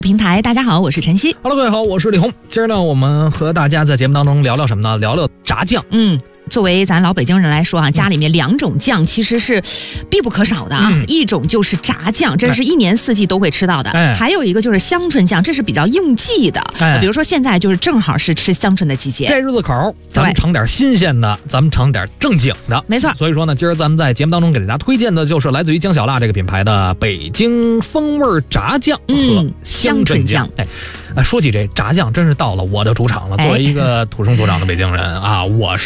平台，大家好，我是晨曦。 Hello， 各位好，我是李红。今儿呢，我们和大家在节目当中聊聊什么呢？聊聊炸酱。 作为咱老北京人来说啊，家里面两种酱其实是必不可少的啊。一种就是炸酱，这是一年四季都会吃到的。还有一个就是香椿酱，这是比较应季的。比如说现在就是正好是吃香椿的季节， 这日子口，咱们尝点新鲜的，咱们尝点正经的。没错。所以说呢，今儿咱们在节目当中给大家推荐的就是来自于江小辣这个品牌的北京风味炸酱和香椿酱。说起这炸酱，真是到了我的主场了。作为一个土生土长的北京人啊，我是